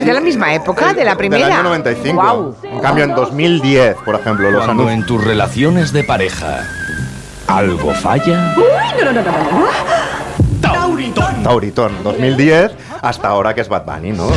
¿De la misma época? ¿De la primera? Del año 95. Wow. En cambio, en 2010, por ejemplo, los Cuando anuncios... en tus relaciones de pareja algo falla... Tauritón, 2010, hasta ahora que es Bad Bunny, ¿no?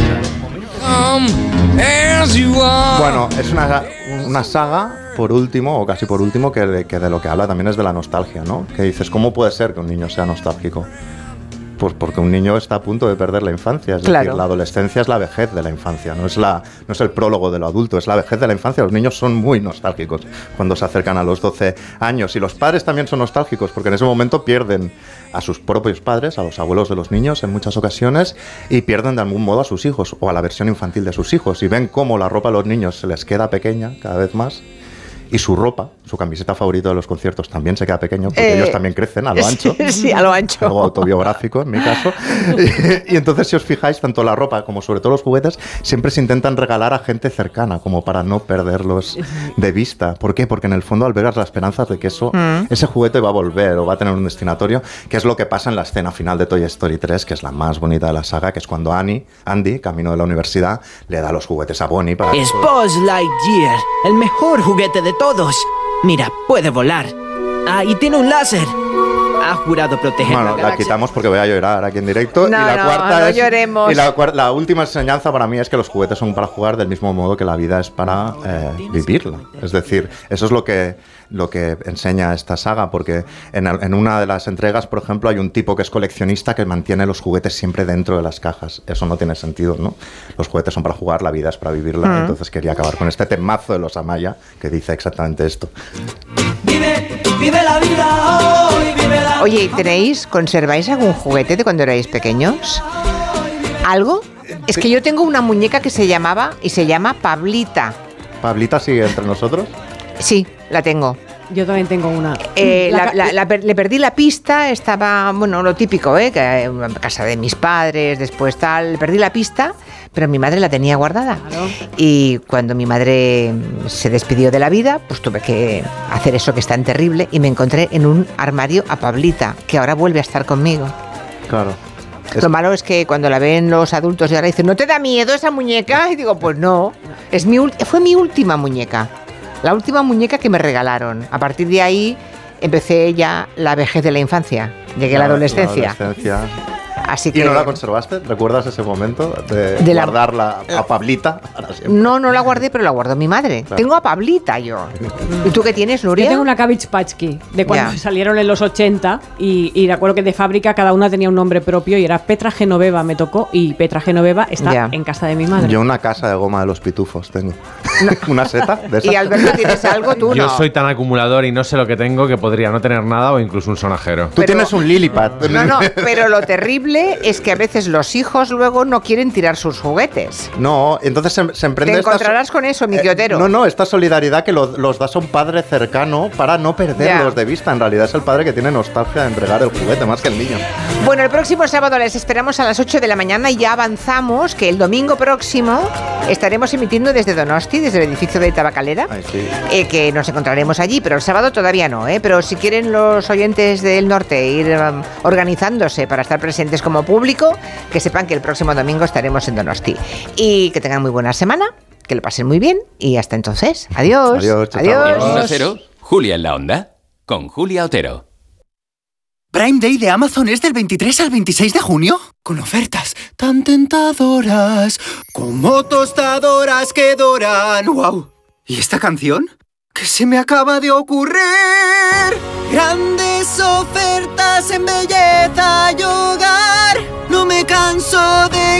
Bueno, es una saga, por último, o casi por último, que de lo que habla también es de la nostalgia, ¿no? Que dices, ¿cómo puede ser que un niño sea nostálgico? Pues porque un niño está a punto de perder la infancia, es decir, la adolescencia es la vejez de la infancia, no es el prólogo de lo adulto, es la vejez de la infancia. Los niños son muy nostálgicos cuando se acercan a los 12 años y los padres también son nostálgicos porque en ese momento pierden a sus propios padres, a los abuelos de los niños en muchas ocasiones, y pierden de algún modo a sus hijos o a la versión infantil de sus hijos y ven cómo la ropa de los niños se les queda pequeña cada vez más. Y su ropa, su camiseta favorita de los conciertos también se queda pequeño porque ellos también crecen a lo ancho. Sí, a lo ancho. Algo autobiográfico en mi caso. Y entonces, si os fijáis, tanto la ropa como sobre todo los juguetes siempre se intentan regalar a gente cercana, como para no perderlos de vista. ¿Por qué? Porque en el fondo albergas la esperanza de que ese juguete va a volver o va a tener un destinatorio, que es lo que pasa en la escena final de Toy Story 3, que es la más bonita de la saga, que es cuando Andy, camino de la universidad, le da los juguetes a Bonnie para... Es Buzz Lightyear, el mejor juguete de todos. Mira, puede volar. Ah, y tiene un láser. Ha jurado proteger la galaxia. La quitamos porque voy a llorar aquí en directo. No, y la cuarta no es, lloremos. Y la última enseñanza para mí es que los juguetes son para jugar del mismo modo que la vida es para vivirla. Es decir, eso es lo que enseña esta saga, porque en una de las entregas, por ejemplo, hay un tipo que es coleccionista que mantiene los juguetes siempre dentro de las cajas. Eso no tiene sentido, ¿no? Los juguetes son para jugar, la vida es para vivirla. Entonces quería acabar con este temazo de los Amaya que dice exactamente esto. Vive la vida hoy, vive la... Oye, ¿conserváis algún juguete de cuando erais pequeños? ¿Algo? Es que yo tengo una muñeca que se llama Pablita. ¿Pablita sigue entre nosotros? Sí, la tengo. Yo también tengo una. Le perdí la pista, estaba, bueno, lo típico, que en casa de mis padres, después tal, le perdí la pista, pero mi madre la tenía guardada. Claro. Y cuando mi madre se despidió de la vida, pues tuve que hacer eso que es tan terrible y me encontré en un armario a Pablita, que ahora vuelve a estar conmigo. Claro. Lo malo es que cuando la ven los adultos y ahora dicen, ¿no te da miedo esa muñeca? Y digo, pues no, fue mi última muñeca. La última muñeca que me regalaron. A partir de ahí empecé ya la vejez de la infancia. Llegué a la adolescencia. Así que... ¿Y no la conservaste? ¿Recuerdas ese momento de guardarla a Pablita para siempre? No la guardé, pero la guardó mi madre. Claro. Tengo a Pablita yo. ¿Y tú qué tienes, Nuria? Yo tengo una Cabbage Patch Kid de cuando salieron en los 80 y recuerdo que de fábrica cada una tenía un nombre propio y era Petra Genoveva, me tocó, y Petra Genoveva está en casa de mi madre. Yo una casa de goma de los pitufos tengo. ¿Una seta de esas? ¿Y Alberto tienes algo? Tú Yo no. soy tan acumulador y no sé lo que tengo que podría no tener nada o incluso un sonajero. Tú tienes un Lilipad. No, pero lo terrible es que a veces los hijos luego no quieren tirar sus juguetes. No, entonces se emprende... Te encontrarás con eso, mi quiotero. No, esta solidaridad que los das a un padre cercano para no perderlos de vista. En realidad es el padre que tiene nostalgia de entregar el juguete más que el niño. Bueno, el próximo sábado les esperamos a las 8 de la mañana y ya avanzamos que el domingo próximo estaremos emitiendo desde Donosti, desde el edificio de Tabacalera, que nos encontraremos allí, pero el sábado todavía no, pero si quieren los oyentes del norte ir organizándose para estar presentes como público, que sepan que el próximo domingo estaremos en Donosti. Y que tengan muy buena semana, que lo pasen muy bien y hasta entonces. Adiós. Adiós. Onda Cero, Julia en la Onda, con Julia Otero. Prime Day de Amazon es del 23 al 26 de junio, con ofertas tan tentadoras como tostadoras que doran. ¡Wow! ¿Y esta canción? ¿Qué se me acaba de ocurrir? Grandes ofertas en belleza y hogar, no me canso de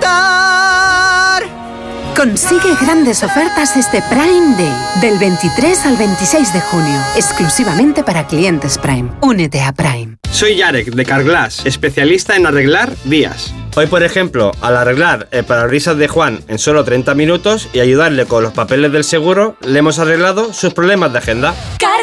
cantar. Consigue grandes ofertas este Prime Day, del 23 al 26 de junio, exclusivamente para clientes Prime. Únete a Prime. Soy Yarek, de Carglass, especialista en arreglar vías. Hoy, por ejemplo, al arreglar el parabrisas de Juan en solo 30 minutos y ayudarle con los papeles del seguro, le hemos arreglado sus problemas de agenda.